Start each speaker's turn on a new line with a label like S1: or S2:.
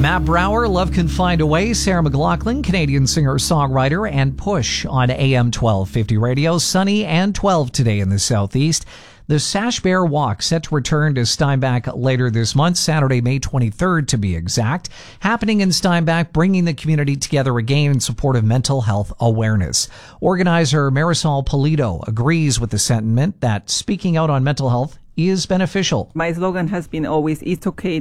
S1: Matt Brower, Love Can Find a Way, Sarah McLachlan, Canadian singer-songwriter, and Push on AM 1250 radio. Sunny and 12 today in the southeast. The Sash Bear Walk set to return to Steinbach later this month, Saturday, May 23rd to be exact. Happening in Steinbach, bringing the community together again in support of mental health awareness. Organizer Marisol Polito agrees with the sentiment that speaking out on mental health is beneficial.
S2: My slogan has been always, it's okay